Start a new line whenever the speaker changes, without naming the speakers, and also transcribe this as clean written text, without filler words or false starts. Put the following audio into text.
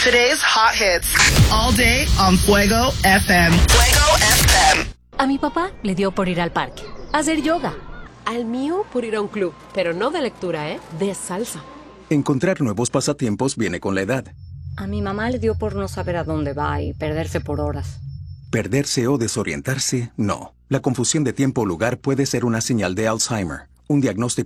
Today's hot hits. All day on Fuego FM. Fuego FM.
A mi papá le dio por ir al parque, a hacer yoga.
Al mío por ir a un club, pero no de lectura, de salsa.
Encontrar nuevos pasatiempos viene con la edad.
A mi mamá le dio por no saber a dónde va y perderse por horas.
Perderse o desorientarse, no. La confusión de tiempo o lugar puede ser una señal de Alzheimer. Un diagnóstico